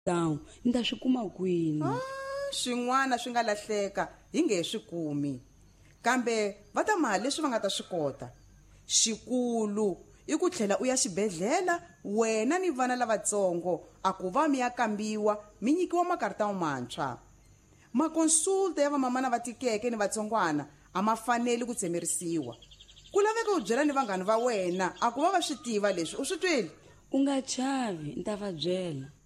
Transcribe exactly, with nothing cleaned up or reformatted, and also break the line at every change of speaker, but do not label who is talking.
down ni ta swi kuma kwini?
Ah, swin'wana swi nga lahleka hi nge swi kumi kambe va ta mali leswi va nga ta swi kota. Xikulu i ku tlhela u ya xibedhlele wena ni vana lavatsongo a ku va mi ya kambiwa mi nyikiwa makarita mantshwa. Makonsulta ya vamamana va tikeke ni vatsongwana a ma fanele ku tsemerisiwa. Ku laveka u byela ni vanghana va wena a ku va va swi tiva leswi u swi twile.
U nga chavi ni ta va byela.